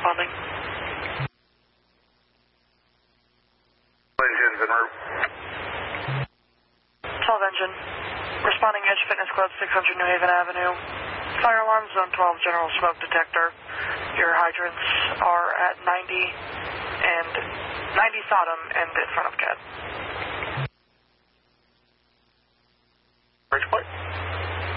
responding. Engines en route. 12 engine. Responding Edge Fitness Club, 600 New Haven Avenue. Fire alarm, zone 12, general smoke detector. Your hydrants are at 90 Sodom and in front of CAD. Bridgeport.